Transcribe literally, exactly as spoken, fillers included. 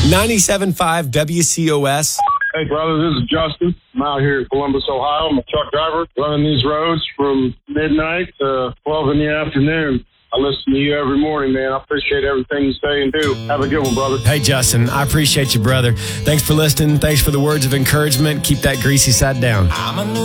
ninety-seven point five W C O S. Hey, brother, this is Justin. I'm out here in Columbus, Ohio. I'm a truck driver running these roads from midnight to twelve in the afternoon. I listen to you every morning, man. I appreciate everything you say and do. Have a good one, brother. Hey, Justin, I appreciate you, brother. Thanks for listening. Thanks for the words of encouragement. Keep that greasy side down. I'm a new